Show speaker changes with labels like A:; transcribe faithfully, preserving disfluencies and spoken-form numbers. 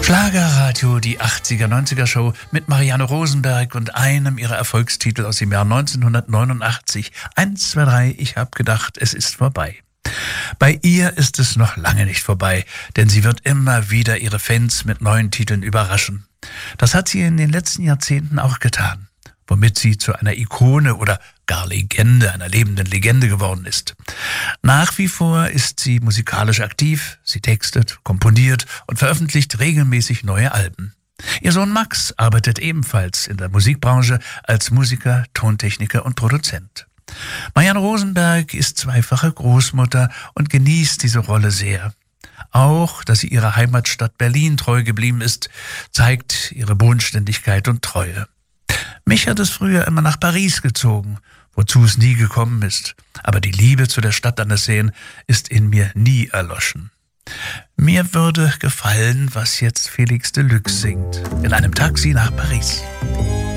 A: Schlagerradio, die achtziger-neunziger-Show mit Marianne Rosenberg und einem ihrer Erfolgstitel aus dem Jahr neunzehnhundertneunundachtzig. Eins, zwei, drei, ich hab gedacht, es ist vorbei. Bei ihr ist es noch lange nicht vorbei, denn sie wird immer wieder ihre Fans mit neuen Titeln überraschen. Das hat sie in den letzten Jahrzehnten auch getan, womit sie zu einer Ikone oder gar Legende, einer lebenden Legende geworden ist. Nach wie vor ist sie musikalisch aktiv, sie textet, komponiert und veröffentlicht regelmäßig neue Alben. Ihr Sohn Max arbeitet ebenfalls in der Musikbranche als Musiker, Tontechniker und Produzent. Marianne Rosenberg ist zweifache Großmutter und genießt diese Rolle sehr. Auch, dass sie ihrer Heimatstadt Berlin treu geblieben ist, zeigt ihre Bodenständigkeit und Treue. Mich hat es früher immer nach Paris gezogen, wozu es nie gekommen ist. Aber die Liebe zu der Stadt an der Seine ist in mir nie erloschen. Mir würde gefallen, was jetzt Felix Deluxe singt. In einem Taxi nach Paris.